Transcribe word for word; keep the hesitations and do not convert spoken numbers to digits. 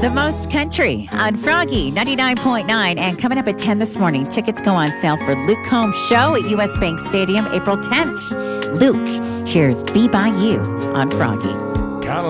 The most country on Froggy ninety-nine point nine. And coming up at ten this morning, tickets go on sale for Luke Combs' show at U S Bank Stadium April tenth. Luke, here's Be By You on Froggy.